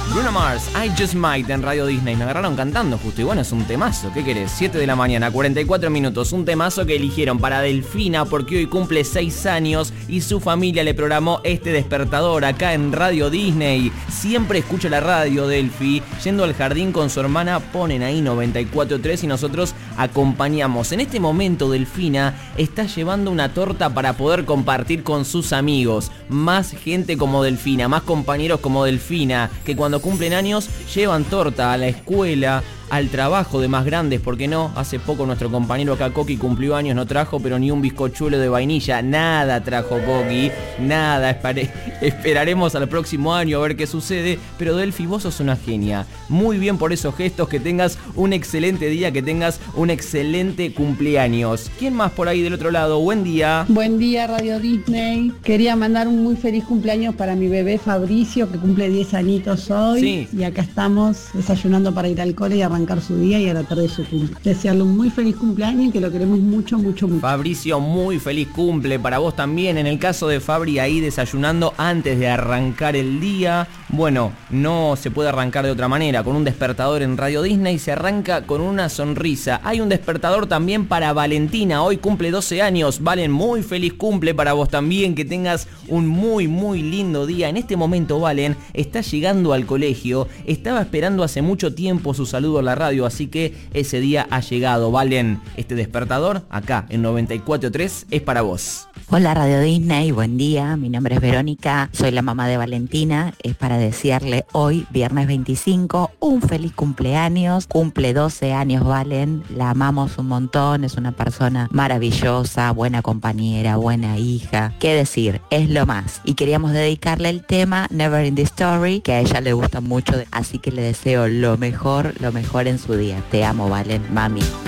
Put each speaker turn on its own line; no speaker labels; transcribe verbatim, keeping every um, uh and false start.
Bruno Mars, I Just Might en Radio Disney. Me agarraron cantando justo y bueno, es un temazo. ¿Qué querés? siete de la mañana, cuarenta y cuatro minutos. Un temazo que eligieron para Delfina porque hoy cumple seis años y su familia le programó este despertador acá en Radio Disney. Siempre escucha la radio, Delfi. Yendo al jardín con su hermana ponen ahí noventa y cuatro punto tres y nosotros acompañamos. En este momento Delfina está llevando una torta para poder compartir con sus amigos. Más gente como Delfina, más compañeros como Delfina, que cuando cumplen años llevan torta a la escuela, al trabajo de más grandes, ¿por qué no? Hace poco nuestro compañero acá, Coqui, cumplió años, no trajo, pero ni un bizcochuelo de vainilla, nada trajo Coqui, nada, espare, esperaremos al próximo año a ver qué sucede, pero Delfi, vos sos una genia, muy bien por esos gestos, que tengas un excelente día, que tengas un excelente cumpleaños. ¿Quién más por ahí del otro lado? Buen día.
Buen día, Radio Disney. Quería mandar un muy feliz cumpleaños para mi bebé Fabricio, que cumple diez añitos hoy,
sí.
Y acá estamos desayunando para ir al cole y arrancar su día y a la tarde su cumple. Desearle un muy feliz cumpleaños y que lo queremos mucho, mucho, mucho.
Fabricio, muy feliz cumple para vos también. En el caso de Fabri, ahí desayunando antes de arrancar el día. Bueno, no se puede arrancar de otra manera. Con un despertador en Radio Disney se arranca con una sonrisa. Hay un despertador también para Valentina. Hoy cumple doce años. Valen, muy feliz cumple para vos también. Que tengas un muy, muy lindo día. En este momento, Valen está llegando al colegio. Estaba esperando hace mucho tiempo su saludo a la radio, así que ese día ha llegado. Valen, este despertador acá en noventa y cuatro punto tres es para vos.
Hola Radio Disney, buen día, mi nombre es Verónica, soy la mamá de Valentina, es para desearle hoy, viernes veinticinco, un feliz cumpleaños, cumple doce años Valen, la amamos un montón, es una persona maravillosa, buena compañera, buena hija, qué decir, es lo más. Y queríamos dedicarle el tema Never in the Story, que a ella le gusta mucho, así que le deseo lo mejor, lo mejor en su día. Te amo Valen, mami.